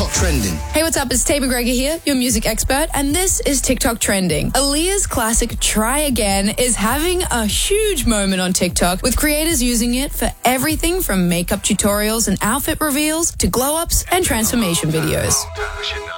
TikTok Trending. Hey, what's up? It's Tay McGregor here, your music expert, and this is TikTok Trending. Aaliyah's classic Try Again is having a huge moment on TikTok, with creators using it for everything from makeup tutorials and outfit reveals to glow-ups and transformation videos.